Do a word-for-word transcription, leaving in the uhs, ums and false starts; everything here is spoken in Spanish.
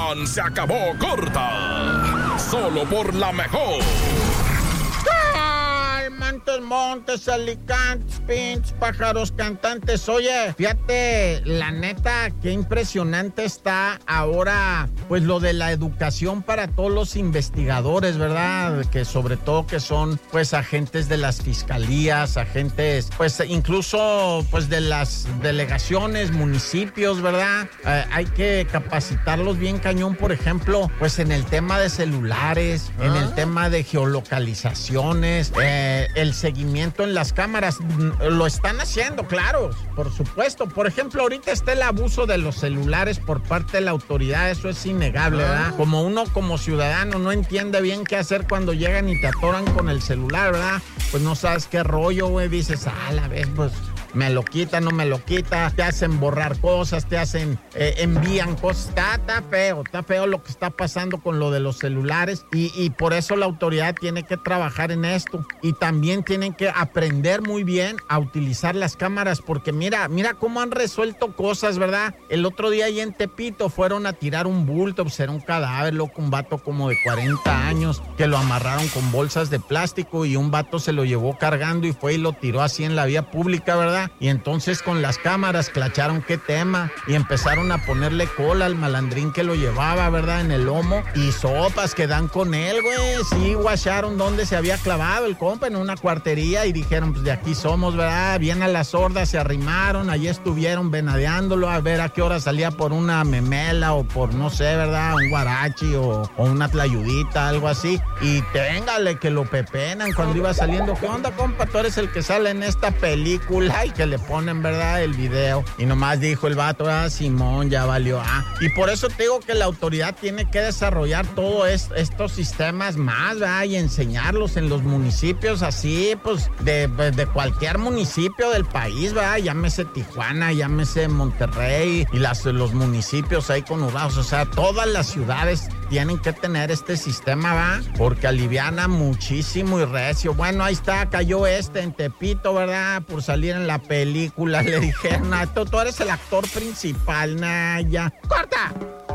diversión se acabó corta. Solo por la mejor. Montes, montes, alicantes, pinches, pájaros cantantes. Oye, fíjate, la neta, qué impresionante está ahora, pues, lo de la educación para todos los investigadores, ¿verdad? Que sobre todo que son, pues, agentes de las fiscalías, agentes, pues, incluso, pues, de las delegaciones, municipios, ¿verdad? Eh, hay que capacitarlos bien cañón, por ejemplo, pues, en el tema de celulares, ¿Ah? en el tema de geolocalizaciones, eh, el seguimiento en las cámaras. Lo están haciendo, claro, por supuesto. Por ejemplo, ahorita está el abuso de los celulares por parte de la autoridad, eso es innegable, ¿verdad? Como uno como ciudadano no entiende bien qué hacer cuando llegan y te atoran con el celular, ¿verdad? Pues no sabes qué rollo, güey, dices, ah, la vez, pues... me lo quita, no me lo quita, te hacen borrar cosas, te hacen, eh, envían cosas, está, está feo, está feo lo que está pasando con lo de los celulares y, y por eso la autoridad tiene que trabajar en esto y también tienen que aprender muy bien a utilizar las cámaras porque mira, mira cómo han resuelto cosas, ¿verdad? El otro día ahí en Tepito fueron a tirar un bulto, pues era un cadáver, loco, un vato como de cuarenta años que lo amarraron con bolsas de plástico y un vato se lo llevó cargando y fue y lo tiró así en la vía pública, ¿verdad? Y entonces con las cámaras clacharon qué tema y empezaron a ponerle cola al malandrín que lo llevaba, ¿verdad? En el lomo y sopas que dan con él, güey. Sí, guacharon dónde se había clavado el compa en una cuartería y dijeron, pues de aquí somos, ¿verdad? Bien a las sordas se arrimaron, allí estuvieron venadeándolo a ver a qué hora salía por una memela o por, no sé, ¿verdad? Un guarachi o, o una tlayudita, algo así. Y téngale que lo pepenan cuando iba saliendo. ¿Qué onda, compa? Tú eres el que sale en esta película y que le ponen, ¿verdad? El video. Y nomás dijo el vato, ah, Simón, ya valió. Ah. Y por eso te digo que la autoridad tiene que desarrollar todos es, estos sistemas más, ¿verdad? Y enseñarlos en los municipios así, pues, de, de cualquier municipio del país, ¿verdad? Llámese Tijuana, llámese Monterrey y las, los municipios ahí conurbados. O sea, todas las ciudades tienen que tener este sistema, ¿va? Porque aliviana muchísimo y recio. Bueno, ahí está, cayó este en Tepito, ¿verdad? Por salir en la película, le dijeron, tú, tú eres el actor principal, Naya. ¡Corta!